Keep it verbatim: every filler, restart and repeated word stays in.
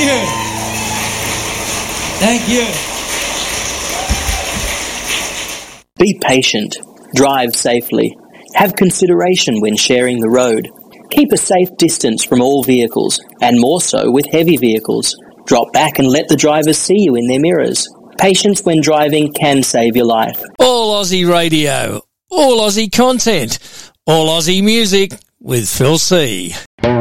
you. Thank you. Be patient. Drive safely. Have consideration when sharing the road. Keep a safe distance from all vehicles, and more so with heavy vehicles. Drop back and let the drivers see you in their mirrors. Patience when driving can save your life. All Aussie radio, all Aussie content, all Aussie music with Phil C.